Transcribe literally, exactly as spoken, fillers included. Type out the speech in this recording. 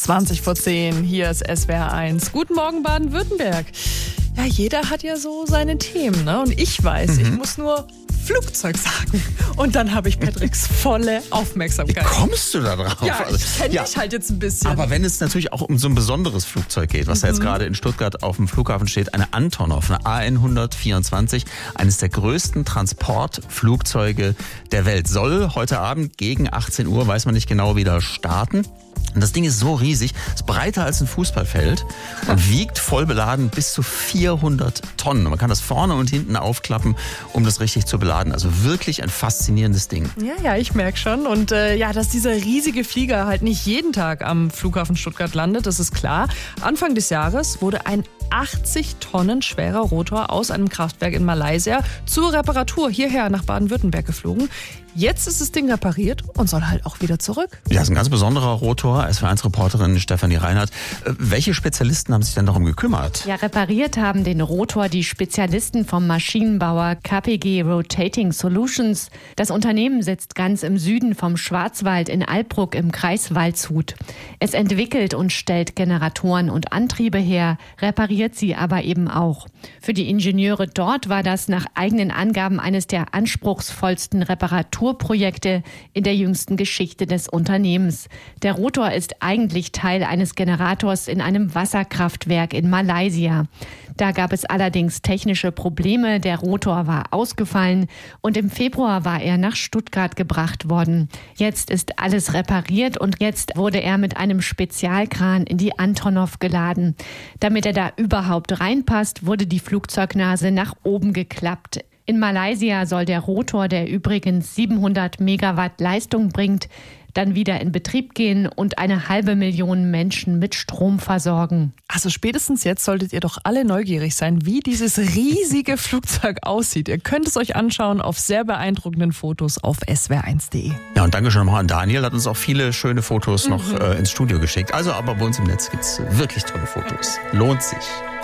zwanzig vor zehn, hier ist S W R eins. Guten Morgen Baden-Württemberg. Ja, jeder hat ja so seine Themen, ne? Und ich weiß, mhm. ich muss nur Flugzeug sagen. Und dann habe ich Patricks volle Aufmerksamkeit. Wie kommst du da drauf? Ja, ich kenne ja. dich halt jetzt ein bisschen. Aber wenn es natürlich auch um so ein besonderes Flugzeug geht, was mhm. da jetzt gerade in Stuttgart auf dem Flughafen steht, eine Antonov, eine A N hundertvierundzwanzig, eines der größten Transportflugzeuge der Welt, soll heute Abend gegen achtzehn Uhr, weiß man nicht genau, wieder starten. Und das Ding ist so riesig, ist breiter als ein Fußballfeld und wiegt voll beladen bis zu vierhundert Tonnen. Man kann das vorne und hinten aufklappen, um das richtig zu beladen. Also wirklich ein faszinierendes Ding. Ja, ja, ich merke schon. Und äh, ja, dass dieser riesige Flieger halt nicht jeden Tag am Flughafen Stuttgart landet, das ist klar. Anfang des Jahres wurde ein achtzig Tonnen schwerer Rotor aus einem Kraftwerk in Malaysia zur Reparatur hierher nach Baden-Württemberg geflogen. Jetzt ist das Ding repariert und soll halt auch wieder zurück. Ja, ist ein ganz besonderer Rotor. S W R eins Reporterin Stefanie Reinhardt. Welche Spezialisten haben sich denn darum gekümmert? Ja, repariert haben den Rotor die Spezialisten vom Maschinenbauer K P G Rotating Solutions. Das Unternehmen sitzt ganz im Süden vom Schwarzwald in Alpbruck im Kreis Waldshut. Es entwickelt und stellt Generatoren und Antriebe her, repariert sie aber eben auch. Für die Ingenieure dort war das nach eigenen Angaben eines der anspruchsvollsten Reparaturprojekte in der jüngsten Geschichte des Unternehmens. Der Rotor ist eigentlich Teil eines Generators in einem Wasserkraftwerk in Malaysia. Da gab es allerdings technische Probleme. Der Rotor war ausgefallen und im Februar war er nach Stuttgart gebracht worden. Jetzt ist alles repariert und jetzt wurde er mit einem Spezialkran in die Antonov geladen. Damit er da überhaupt reinpasst, wurde die Flugzeugnase nach oben geklappt. In Malaysia soll der Rotor, der übrigens siebenhundert Megawatt Leistung bringt, dann wieder in Betrieb gehen und eine halbe Million Menschen mit Strom versorgen. Also spätestens jetzt solltet ihr doch alle neugierig sein, wie dieses riesige Flugzeug aussieht. Ihr könnt es euch anschauen auf sehr beeindruckenden Fotos auf S W R eins punkt de. Ja, und danke schon nochmal an Daniel, hat uns auch viele schöne Fotos mhm. noch äh, ins Studio geschickt. Also aber bei uns im Netz gibt es wirklich tolle Fotos. Lohnt sich.